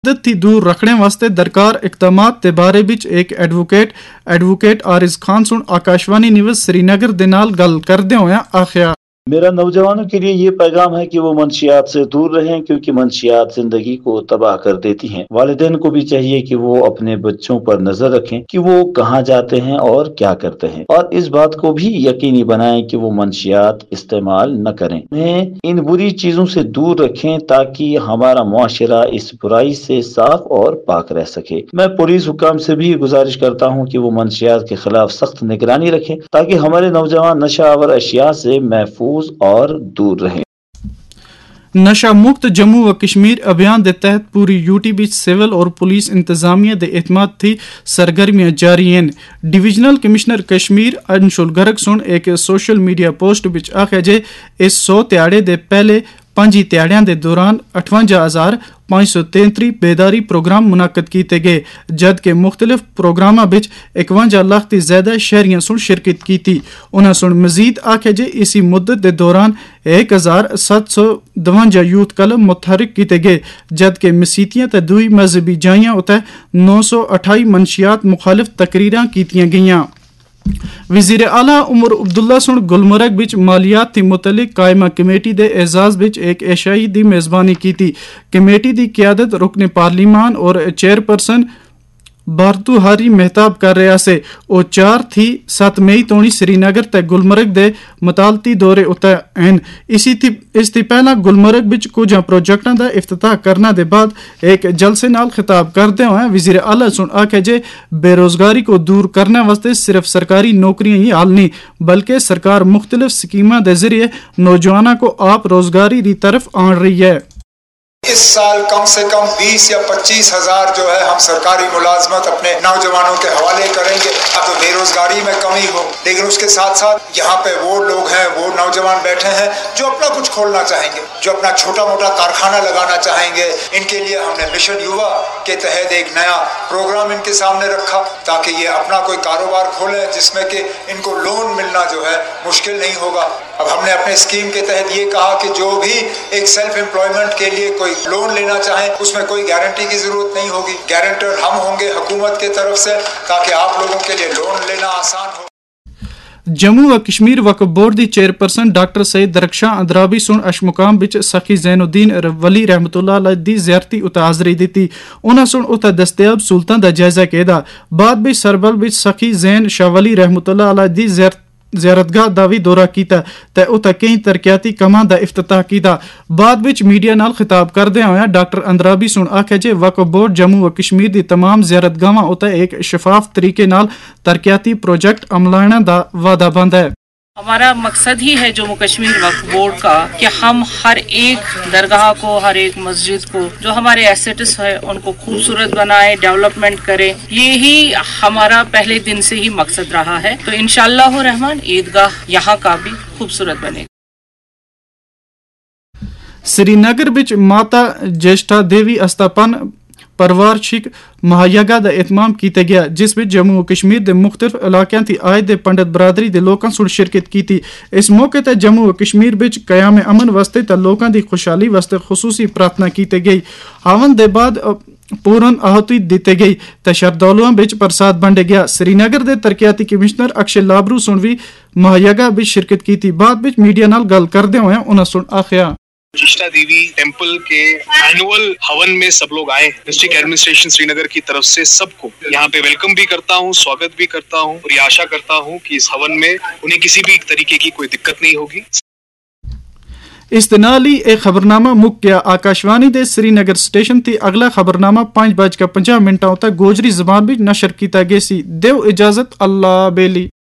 थी दूर रखने वास्ते दरकार इकदामात दे बारे विच एक एडवोकेट आरिज खान सुन आकाशवाणी न्यूज़ श्रीनगर दे नाल गल करदे होया आखिया मेरा नौजवानों के लिए ये पैगाम है कि वो मंशियात से दूर रहें क्योंकि मंशियात जिंदगी को तबाह कर देती हैं। वालिदैन को भी चाहिए कि वो अपने बच्चों पर नजर रखें कि वो कहाँ जाते हैं और क्या करते हैं, और इस बात को भी यकीनी बनाएं कि वो मंशियात इस्तेमाल न करें। उन्हें इन बुरी चीजों से दूर रखें ताकि हमारा मुआशरा इस बुराई से साफ और पाक रह सके। मैं पुलिस हुकाम से भी गुजारिश करता हूँ कि वो मंशियात के खिलाफ सख्त निगरानी रखें ताकि हमारे नौजवान नशा आवर अशिया से महफूज और दूर रहे। नशा मुक्त जम्मू व कश्मीर अभियान के तहत पूरी यूटी विच सिविल और पुलिस इंतजामिया के एतमाद थी सरगर्मियां जारी हैं। डिविजनल कमिश्नर कश्मीर अंशुल गर्ग सुन एक सोशल मीडिया पोस्ट विच आखिया जे इस 100 ध्याड़े दे पहले 5 ध्याड़ियां दे दौरान 58,533 बेदारी प्रोग्राम मुनक्कद किए गए, जबकि मुख्तलिफ प्रोग्रामां विच 51 लाख ती ज्यादा शहरियां सुन शिरकत की थी। उन्हें सुन मजीद आखे जे इसी मुद्दत के दौरान 1752 यूथ कलम मुतहरिक किए गए, जबकि मसीतियां ते दुई मजहबी जाइयां उते 928 मंशियात मुखालिफ तकरीरां कीतियां गईयां। वजीर आला उमर अब्दुल्ला सुन गुलमर्ग विच मालियात थी मुतलिक कायमा कमेटी दे एजाज विच एक एशाई दी मेजबानी की थी। कमेटी दी क़यादत रुकन पार्लिमान और चेयरपर्सन बारतुहारी मेहताब कर रहा से। ओ 4 थी 7 मई तोणी श्रीनगर ते गुलमर्ग दे मुतालती दौरे उते हैं। इस ती पहला गुलमर्ग विच कुछ प्रोजेक्टां दा इफ्तिताह करना दे बाद एक जलसे नाल खिताब करदे होए वजीर आला सुन आखे जे बेरोजगारी को दूर करने वास्ते सिर्फ सरकारी नौकरियां ही हाल नहीं, बल्कि सरकार मुख्तलिफ स्कीमां दे जरिए नौजवानों को आप रोजगारी की तरफ आन रही है। इस साल कम से कम 20 या 25 हजार जो है हम सरकारी मुलाजमत अपने नौजवानों के हवाले करेंगे। अब तो बेरोजगारी में कमी हो, लेकिन उसके साथ साथ यहाँ पे वो लोग हैं, वो नौजवान बैठे हैं जो अपना कुछ खोलना चाहेंगे, जो अपना छोटा मोटा कारखाना लगाना चाहेंगे। इनके लिए हमने मिशन युवा के तहत एक नया प्रोग्राम इनके सामने रखा ताकि ये अपना कोई कारोबार खोलें जिसमें कि इनको लोन मिलना जो है मुश्किल नहीं होगा। अब हमने अपने स्कीम के तहत ये कहा कि जो भी एक सेल्फ एम्प्लॉयमेंट के लिए कोई लोन लेना चाहे उसमें कोई गारंटी की जरूरत नहीं होगी, गारंटर हम होंगे हुकूमत के तरफ से ताकि आप लोगों के लिए लोन लेना आसान हो। जम्मू व कश्मीर वक्फ बोर्ड दी चेयरपर्सन डॉक्टर सईद दरख्शां अंद्राबी सुन अशमुकाम विच सखी ज़ैनुद्दीन वली रहमतुल्लाह अलैह दी ज़ियारती उते हाज़री दिती। उन्हां सुन उते दस्तयाब सहूलतां दा जायजा कीता। बाद विच सरबल विच सखी ज़ैन शाह वली रहमतुल्लाह अलैह दी ज़ियारतगाह दा भी दौरा कीता ते उते कई तरक्याती कमां दा इफ्तिताह कीता। बाद विच मीडिया नाल खिताब करदे होए डॉक्टर अंद्राबी सुन आखे जे वक्फ बोर्ड जम्मू व कश्मीर दी तमाम ज़ियारतगाहां उते एक शफाफ तरीके नाल तरक्याती प्रोजेक्ट अमलाने दा वादा बंद है। हमारा मकसद ही है जम्मू कश्मीर वक्फ बोर्ड का कि हम हर एक दरगाह को, हर एक मस्जिद को, जो हमारे एसेट्स है उनको खूबसूरत बनाए, डेवलपमेंट करें। ये ही हमारा पहले दिन से ही मकसद रहा है। तो इंशाअल्लाह रहमान ईदगाह यहाँ का भी खूबसूरत बनेगा। श्रीनगर विच माता ज्येष्ठा देवी अस्थापन परिवारशिक महायज्ञ का एहतमाम किया गया, जिस विच जम्मू व कश्मीर के मुख्तलिफ इलाकों की आए दे पंडित बरादरी के लोगों सुन शिरकत की थी। इस मौके पर जम्मू व कश्मीर विच कयाम अमन वास्ते ते लोगों की खुशहाली वास्ते खुसूसी प्रार्थना की गई। हवन के बाद पूर्ण आहुति दी गई ते श्रद्धालुओं विच प्रसाद बंटे गया। श्रीनगर के तरक्याती कमिश्नर अक्षय लाबरू सुन भी महायज्ञ विच शिरकत की थी। बाद विच मीडिया नाल गल करदे होए उन्हें सुन आखिया ज्येष्ठा देवी टेम्पल के एनुअल हवन में सब लोग आए। डिस्ट्रिक्ट एडमिनिस्ट्रेशन श्रीनगर की तरफ से सबको यहाँ पे वेलकम भी करता हूँ, स्वागत भी करता हूँ और ये आशा करता हूँ कि इस हवन में उन्हें किसी भी तरीके की कोई दिक्कत नहीं होगी। इस नाल ही एक खबरनामा मुक गया। आकाशवाणी दे श्रीनगर स्टेशन थी अगला खबरनामा 5:50 तक गोजरी जबान भी नशर किया गया सी। देव इजाजत, अल्लाह बेली।